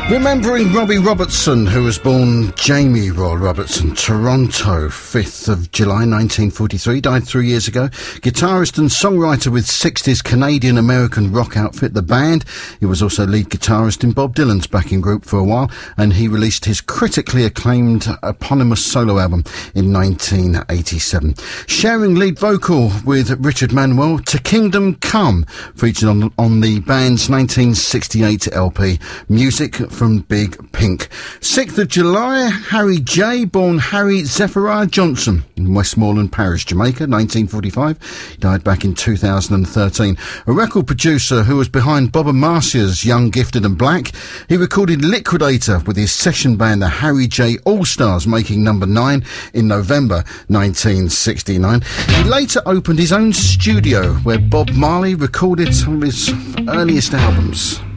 Remembering Robbie Robertson, who was born Jamie Roy Robertson, Toronto, 5th of July 1943, died 3 years ago. Guitarist and songwriter with 60s Canadian-American rock outfit The Band. He was also lead guitarist in Bob Dylan's backing group for a while, and he released his critically acclaimed eponymous solo album in 1987. Sharing lead vocal with Richard Manuel, To Kingdom Come, featured on the band's 1968 LP, Music from Big Pink. 6th of July, Harry J, born Harry Zephyriah Johnson in Westmoreland Parish, Jamaica, 1945. He died back in 2013. A record producer who was behind Bob and Marcia's Young, Gifted and Black. He recorded Liquidator with his session band, the Harry J All-Stars, making number 9 in November 1969. He later opened his own studio where Bob Marley recorded some of his earliest albums.